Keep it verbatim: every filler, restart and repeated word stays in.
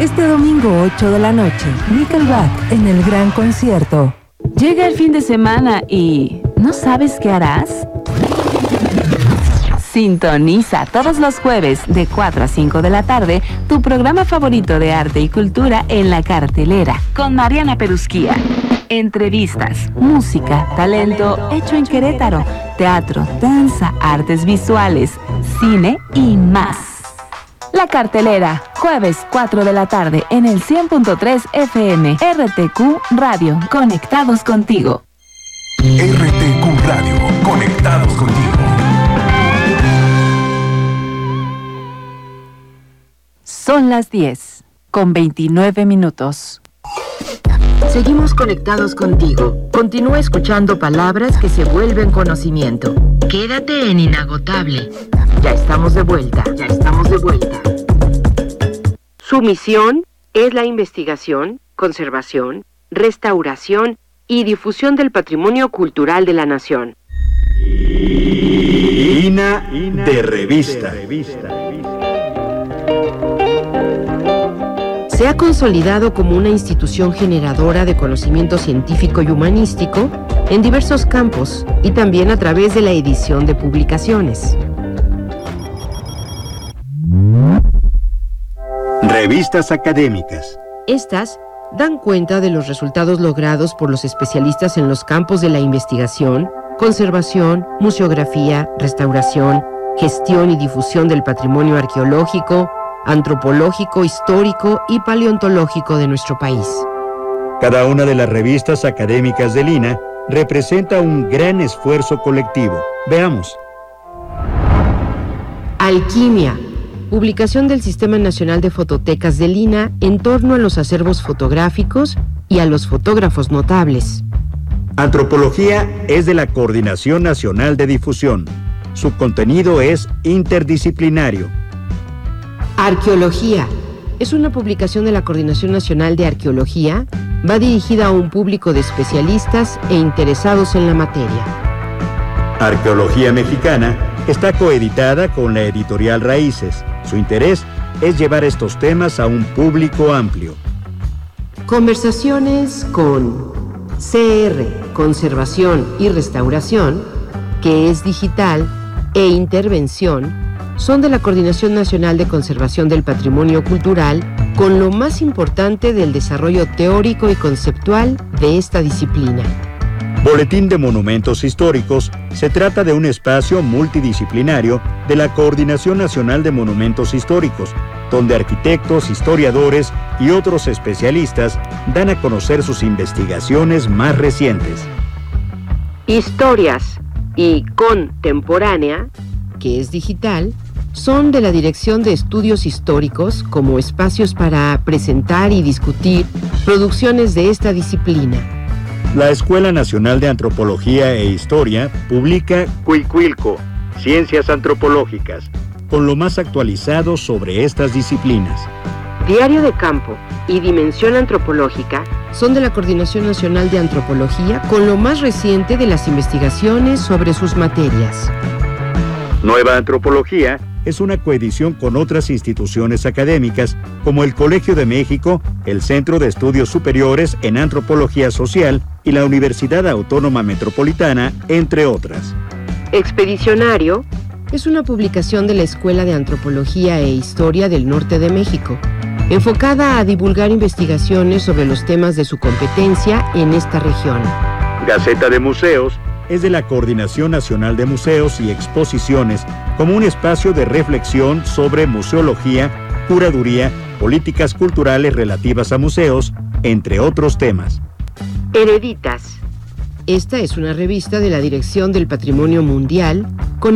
Este domingo ocho de la noche, Nickelback en el gran concierto. Llega el fin de semana y ¿no sabes qué harás? Sintoniza todos los jueves de cuatro a cinco de la tarde tu programa favorito de arte y cultura en La Cartelera con Mariana Perusquía. Entrevistas, música, talento hecho en Querétaro, teatro, danza, artes visuales, cine y más. La Cartelera, jueves cuatro de la tarde en el cien punto tres F M, R T Q Radio, conectados contigo. R T Q Radio, conectados contigo. Son las diez, con veintinueve minutos. Seguimos conectados contigo. Continúa escuchando palabras que se vuelven conocimiento. Quédate en Inagotable. Ya estamos de vuelta, ya estamos de vuelta. Su misión es la investigación, conservación, restauración y difusión del patrimonio cultural de la nación. INA de revista. Se ha consolidado como una institución generadora de conocimiento científico y humanístico en diversos campos y también a través de la edición de publicaciones. Revistas académicas. Estas dan cuenta de los resultados logrados por los especialistas en los campos de la investigación, conservación, museografía, restauración, gestión y difusión del patrimonio arqueológico, antropológico, histórico y paleontológico de nuestro país. Cada una de las revistas académicas del INA representa un gran esfuerzo colectivo. Veamos. Alquimia, publicación del Sistema Nacional de Fototecas del INA en torno a los acervos fotográficos y a los fotógrafos notables. Antropología es de la Coordinación Nacional de Difusión. Su contenido es interdisciplinario. Arqueología. Es una publicación de la Coordinación Nacional de Arqueología. Va dirigida a un público de especialistas e interesados en la materia. Arqueología Mexicana está coeditada con la editorial Raíces. Su interés es llevar estos temas a un público amplio. Conversaciones con C R, Conservación y Restauración, que es digital, e Intervención, son de la Coordinación Nacional de Conservación del Patrimonio Cultural, con lo más importante del desarrollo teórico y conceptual de esta disciplina. Boletín de Monumentos Históricos se trata de un espacio multidisciplinario de la Coordinación Nacional de Monumentos Históricos, donde arquitectos, historiadores y otros especialistas dan a conocer sus investigaciones más recientes. Historias y Contemporánea, que es digital, son de la Dirección de Estudios Históricos como espacios para presentar y discutir producciones de esta disciplina. La Escuela Nacional de Antropología e Historia publica Cuicuilco, Ciencias Antropológicas, con lo más actualizado sobre estas disciplinas. Diario de Campo y Dimensión Antropológica son de la Coordinación Nacional de Antropología, con lo más reciente de las investigaciones sobre sus materias. Nueva Antropología es una coedición con otras instituciones académicas como el Colegio de México, el Centro de Estudios Superiores en Antropología Social y la Universidad Autónoma Metropolitana, entre otras. Expedicionario es una publicación de la Escuela de Antropología e Historia del Norte de México, enfocada a divulgar investigaciones sobre los temas de su competencia en esta región. Gaceta de Museos es de la Coordinación Nacional de Museos y Exposiciones como un espacio de reflexión sobre museología, curaduría, políticas culturales relativas a museos, entre otros temas. Hereditas. Esta es una revista de la Dirección del Patrimonio Mundial